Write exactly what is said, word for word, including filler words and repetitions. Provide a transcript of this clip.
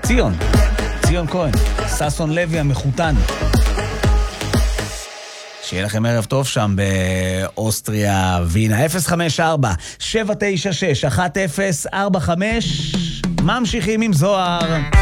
ציון, ציון כהן, ססון לוי המחותן. שיהיה לכם ערב טוב שם באוסטריה וינה. אפס חמש ארבע שבע תשע שש אחת אפס ארבע חמש. ממשיכים עם זוהר.